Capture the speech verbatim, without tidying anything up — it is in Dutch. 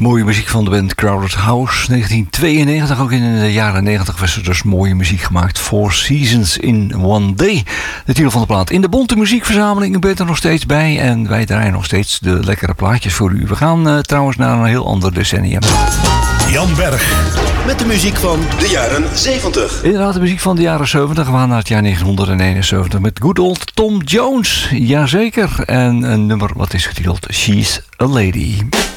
Mooie muziek van de band Crowded House. negentien tweeënnegentig, ook in de jaren negentig was er dus mooie muziek gemaakt. Four Seasons in One Day. De titel van de plaat. In de bonte muziekverzameling bent er nog steeds bij. En wij draaien nog steeds de lekkere plaatjes voor u. We gaan uh, trouwens naar een heel ander decennium. Jan Berg. Met de muziek van de jaren zeventig. Inderdaad, de muziek van de jaren zeventig. We gaan naar het jaar negentienhonderdeenenzeventig met good old Tom Jones. Jazeker. En een nummer wat is getiteld She's a Lady.